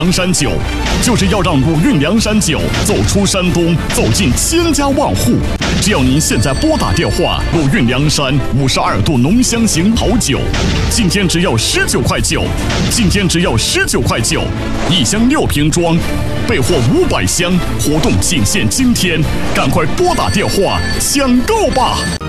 凉山酒就是要让鲁韵凉山酒走出山东，走进千家万户。只要您现在拨打电话，鲁韵凉山52度浓香型好酒，今天只要19块9，今天只要19块9，一箱6瓶装，备货500箱，活动仅限今天，赶快拨打电话抢购吧！